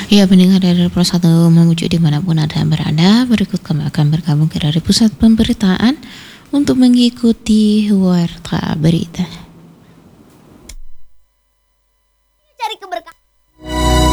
Ya, pendengar dari Pro1 memujuk dimanapun Anda berada, berikut kami akan bergabung ke dari pusat pemberitaan untuk mengikuti warta berita.